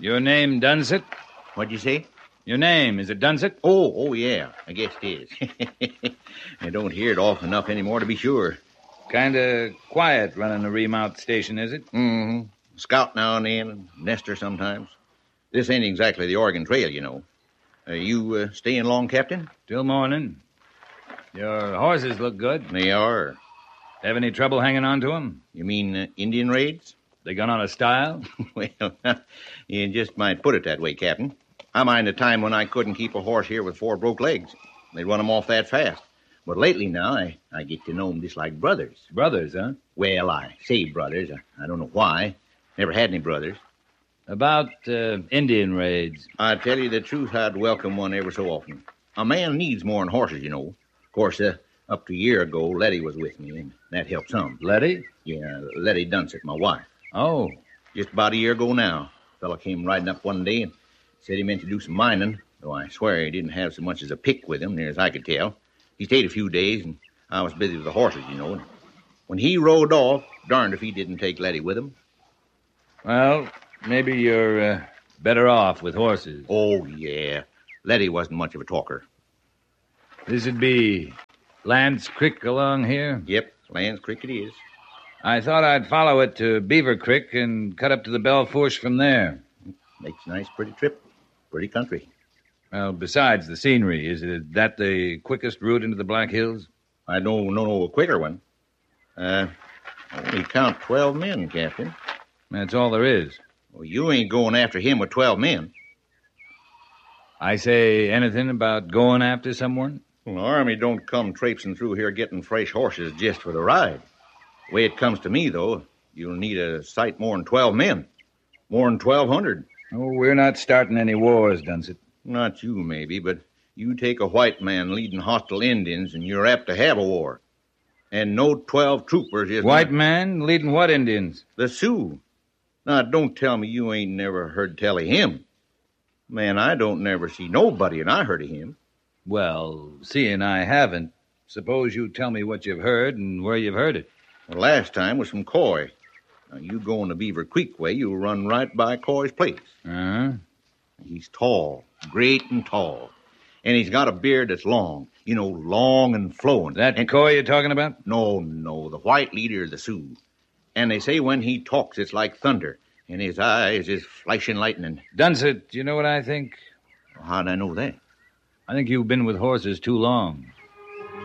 Your name, Dunsett? What'd you say? Your name, is it Dunsett? Oh, yeah. I guess it is. I don't hear it often enough anymore to be sure. Kind of quiet running a remount station, is it? Mm-hmm. Scout now and then, and nester sometimes. This ain't exactly the Oregon Trail, you know. You staying long, Captain? Till morning. Your horses look good. They are. Have any trouble hanging on to them? You mean Indian raids? They gone out of style? Well, you just might put it that way, Captain. I mind a time when I couldn't keep a horse here with 4 broke legs. They'd run 'em off that fast. But lately now, I get to know 'em just like brothers. Brothers, huh? Well, I say brothers. I don't know why. Never had any brothers. About Indian raids. I tell you the truth, I'd welcome one ever so often. A man needs more than horses, you know. Of course, up to a year ago, Letty was with me, and that helped some. Letty? Yeah, Letty Dunsett, my wife. Oh. Just about a year ago now. Fella came riding up one day and said he meant to do some mining, though I swear he didn't have so much as a pick with him, near as I could tell. He stayed a few days, and I was busy with the horses, you know. And when he rode off, darned if he didn't take Letty with him. Well, maybe you're better off with horses. Oh, yeah. Letty wasn't much of a talker. This'd be Lance Creek along here? Yep, Lance Creek it is. I thought I'd follow it to Beaver Creek and cut up to the Belle Fourche from there. Makes a nice, pretty trip. Pretty country. Well, besides the scenery, is that the quickest route into the Black Hills? I don't know a quicker one. Only count 12 men, Captain. That's all there is. Well, you ain't going after him with 12 men. I say anything about going after someone? Well, the Army don't come traipsing through here getting fresh horses just for the ride. The way it comes to me, though, you'll need a sight more than 12 men. More than 1,200. Oh, we're not starting any wars, Dunsett. Not you, maybe, but you take a white man leading hostile Indians, and you're apt to have a war. And no 12 troopers is... White man leading what Indians? The Sioux. Now, don't tell me you ain't never heard tell of him. Man, I don't never see nobody, and I heard of him. Well, seeing I haven't, suppose you tell me what you've heard and where you've heard it. The last time was from Coy. Now, you go on the Beaver Creek way, you'll run right by Coy's place. Uh-huh. He's tall, great and tall. And he's got a beard that's long. You know, long and flowing. That Coy you're talking about? No, the white leader of the Sioux. And they say when he talks, it's like thunder. And his eyes is flashing lightning. Dunsett, do you know what I think? How'd I know that? I think you've been with horses too long.